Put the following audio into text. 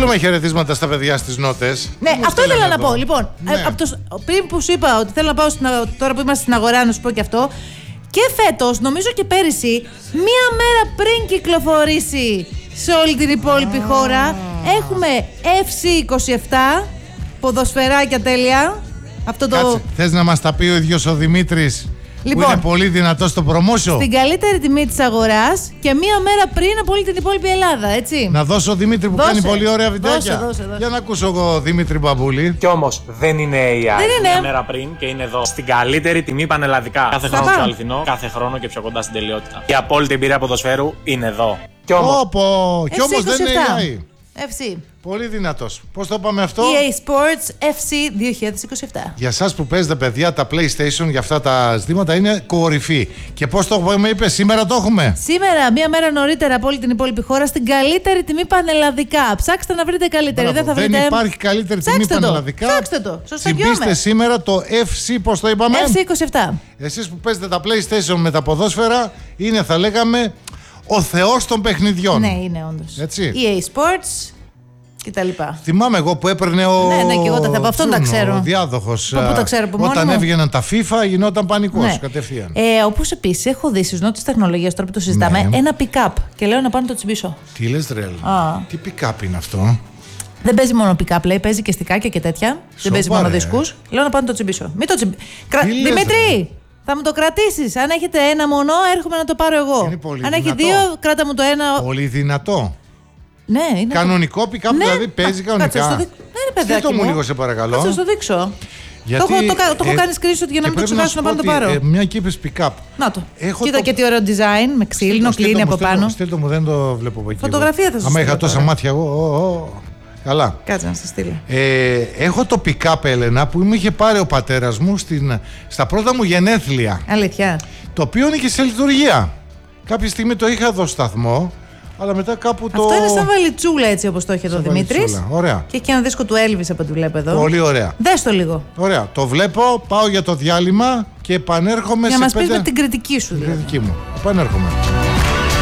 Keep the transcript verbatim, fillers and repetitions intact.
στείλουμε χαιρετίσματα στα παιδιά στις νότες. Ναι, αυτό ήθελα να πω. Λοιπόν, ναι. από το, πριν που σου είπα ότι θέλω να πάω στην, τώρα που είμαστε στην αγορά, να σου πω και αυτό. Και φέτος, νομίζω και πέρυσι, μία μέρα πριν κυκλοφορήσει σε όλη την υπόλοιπη ah. χώρα, έχουμε εφ σι είκοσι επτά, ποδοσφαιράκια τέλεια. Αυτό το... Κάτσε, θες να μας τα πει ο ίδιος ο Δημήτρης, λοιπόν, που είναι πολύ δυνατός στο προμόσιο. Στην καλύτερη τιμή της αγοράς και μία μέρα πριν από όλη την υπόλοιπη Ελλάδα, έτσι. Να δώσω Δημήτρη που δώσε, κάνει πολύ ωραία βιντεάκια. Δώσε, δώσε, δώσε. Για να ακούσω εγώ Δημήτρη Μπαμπούλη. Κι όμως δεν είναι έι άι. Δεν είναι. Μία μέρα πριν και είναι εδώ. Στην καλύτερη τιμή πανελλαδικά. Κάθε χρόνο πιο αληθινό, κάθε χρόνο και πιο κοντά στην τελειότητα. Η απόλυτη εμπειρία ποδοσφαίρου είναι εδώ. Κι όμως. Όπο, κι όμως δεν είναι έι άι. εφ σι. Πολύ δυνατός. Πώς το είπαμε αυτό? ι έι Sports εφ σι δύο χιλιάδες είκοσι επτά. Για εσάς που παίζετε παιδιά τα PlayStation για αυτά τα ζητήματα είναι κορυφή. Και πώς το με είπε, σήμερα το έχουμε. Σήμερα, μία μέρα νωρίτερα από όλη την υπόλοιπη χώρα, στην καλύτερη τιμή πανελλαδικά. Ψάξτε να βρείτε καλύτερη. Μπράβο, δεν θα δεν βρείτε... υπάρχει καλύτερη Ψάξτε τιμή το. πανελλαδικά. Ψάξτε το. Σωστά. Τσιμπήστε σήμερα το εφ σι, πώς το είπαμε. εφ σι είκοσι επτά. Εσείς που παίζετε τα PlayStation με τα ποδόσφαιρα, είναι θα λέγαμε ο θεός των παιχνιδιών. Ναι, είναι όντως. Έτσι. ι έι Sports. Και τα λοιπά. Θυμάμαι εγώ που έπαιρνε ο. Ναι, ναι, και εγώ τα θα πω. Αυτόν τα ξέρω. Ο διάδοχος. Πού τα ξέρω από μόνη Όταν μου. έβγαιναν τα FIFA, γινόταν πανικός Ναι. κατευθείαν. Ε, όπως επίσης έχω δει στις νότες τεχνολογίας, τώρα που το συζητάμε, Ναι. ένα pick-up. Και λέω να πάω να το τσιμπήσω. Τι λες, ρε. Α. Τι pick-up είναι αυτό? Δεν παίζει μόνο pick-up, λέει, παίζει και στικάκια και τέτοια. Δεν παίζει μόνο δίσκους. Λέω να πάω να το τσιμπήσω. Μην το τσιμπήσω. Κρα... Δημήτρη! Θα μου το κρατήσεις. Αν έχετε ένα μονό, έρχομαι να το πάρω εγώ. Είναι πολύ Αν δυνατό. έχει δύο, κράτα μου το ένα. Πολύ δυνατό. Ναι, είναι. Κανονικό pick-up, Ναι. δηλαδή παίζει Α, κανονικά. κάτσε, στο δι- Ναι, ρε παιδάκι Στείλ το μου μου. λίγο, σε παρακαλώ. Κάτσε, να στο δείξω. Γιατί, το έχω, το, το έχω ε, κάνει screenshot για να μην το ξεχάσω να πάω να το πάρω. Ε, μια και είπες pick-up. Να το. Έχω Κοίτα το... και τι ωραίο design με ξύλινο, Στείλ το, κλείνει από στείλ το, πάνω. Στείλ το μου, δεν το βλέπω από εκεί. Φωτογραφία θα σου Άμα στείλω είχα τόσα τώρα. μάτια εγώ. Ω, ω, καλά. Κάτσε να σα στείλω. Ε, έχω το pick-up, Έλενα, που μου είχε πάρει ο πατέρας μου στην, στα πρώτα μου γενέθλια. Αλήθεια. Το οποίο είναι και σε λειτουργία. Κάποια στιγμή το είχα εδώ σταθμό, αλλά μετά κάπου το. Αυτό είναι σαν βαλιτσούλα έτσι όπως το έχει εδώ ο Δημήτρης. Ωραία. Και έχει και ένα δίσκο του Elvis από ό,τι βλέπω εδώ. Πολύ ωραία. Δες το λίγο. Ωραία. Το βλέπω, πάω για το διάλειμμα και επανέρχομαι Για σε να μας πεις πέντε... με την κριτική σου Την δηλαδή. κριτική μου. Επανέρχομαι.